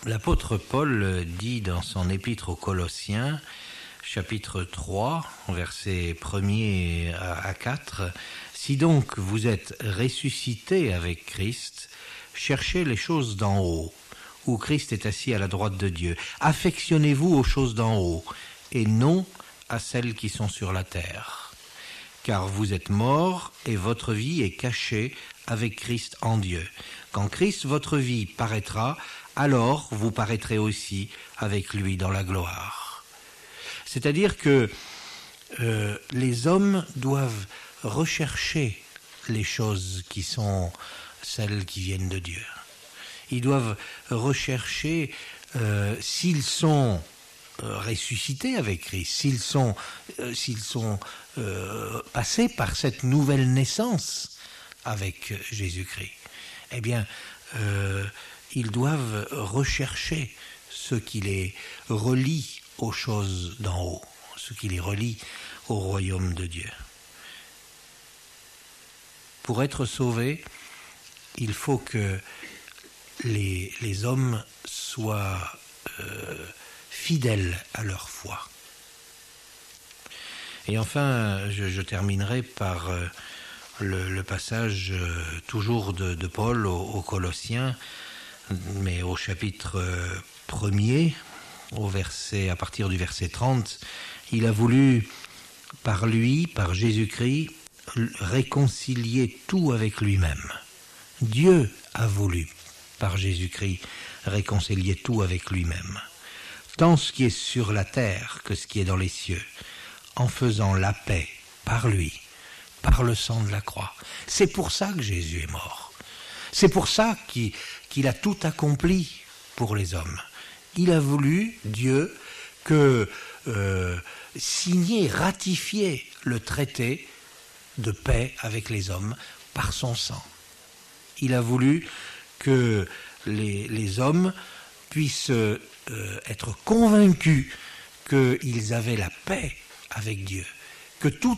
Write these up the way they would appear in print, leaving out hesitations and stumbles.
L'apôtre Paul dit dans son épître aux Colossiens, chapitre 3, versets 1er à 4, « Si donc vous êtes ressuscités avec Christ, cherchez les choses d'en haut, où Christ est assis à la droite de Dieu. Affectionnez-vous aux choses d'en haut, et non à celles qui sont sur la terre. Car vous êtes morts, et votre vie est cachée avec Christ en Dieu. Quand Christ, votre vie, paraîtra, alors vous paraîtrez aussi avec lui dans la gloire. » C'est-à-dire que les hommes doivent rechercher les choses qui sont celles qui viennent de Dieu. Ils doivent rechercher s'ils sont ressuscités avec Christ, s'ils sont passés par cette nouvelle naissance avec Jésus-Christ. Eh bien, ils doivent rechercher ce qui les relie aux choses d'en haut, ce qui les relie au royaume de Dieu. Pour être sauvés, il faut que les hommes soient fidèles à leur foi. Et enfin, je terminerai par le passage toujours de Paul aux Colossiens, mais au chapitre 1er, à partir du verset 30, il a voulu, par lui, par Jésus-Christ, réconcilier tout avec lui-même. Dieu a voulu, par Jésus-Christ, réconcilier tout avec lui-même, tant ce qui est sur la terre que ce qui est dans les cieux, en faisant la paix par lui, par le sang de la croix. C'est pour ça que Jésus est mort. C'est pour ça qu'il a tout accompli pour les hommes. Il a voulu, Dieu, signer, ratifier le traité de paix avec les hommes par son sang. Il a voulu que les hommes puissent être convaincus qu'ils avaient la paix avec Dieu, que tout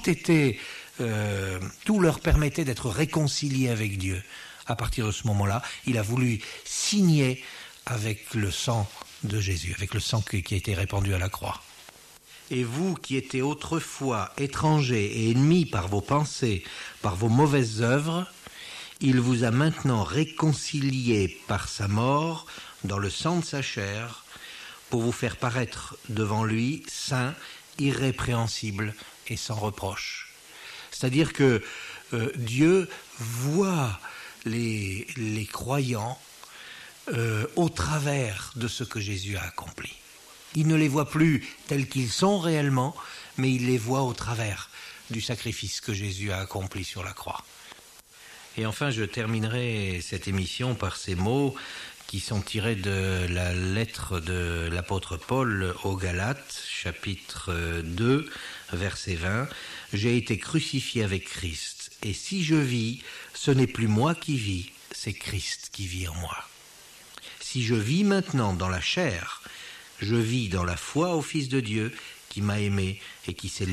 leur permettait d'être réconciliés avec Dieu. À partir de ce moment-là, il a voulu signer avec le sang de Jésus, avec le sang qui a été répandu à la croix. Et vous qui étiez autrefois étrangers et ennemis par vos pensées, par vos mauvaises œuvres, il vous a maintenant réconciliés par sa mort dans le sang de sa chair pour vous faire paraître devant lui saint, irrépréhensible et sans reproche. C'est-à-dire que Dieu voit les croyants au travers de ce que Jésus a accompli. Il ne les voit plus tels qu'ils sont réellement, mais il les voit au travers du sacrifice que Jésus a accompli sur la croix. Et enfin, je terminerai cette émission par ces mots qui sont tirés de la lettre de l'apôtre Paul aux Galates, chapitre 2, verset 20. « J'ai été crucifié avec Christ, et si je vis, ce n'est plus moi qui vis, c'est Christ qui vit en moi. Si je vis maintenant dans la chair, je vis dans la foi au Fils de Dieu qui m'a aimé et qui s'est